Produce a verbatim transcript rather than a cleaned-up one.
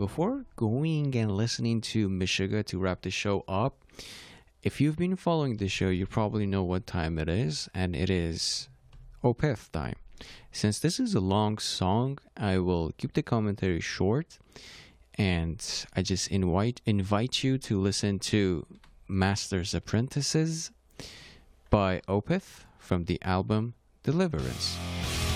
before going and listening to Meshuggah to wrap the show up, if you've been following the show, you probably know what time it is, and it is Opeth time. Since this is a long song, I will keep the commentary short, and I just invite invite you to listen to Master's Apprentices by Opeth from the album Deliverance.